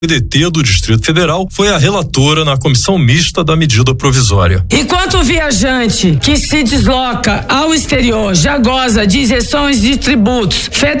PDT do Distrito Federal foi a relatora na comissão mista da medida provisória. Enquanto o viajante que se desloca ao exterior já goza de isenções de tributos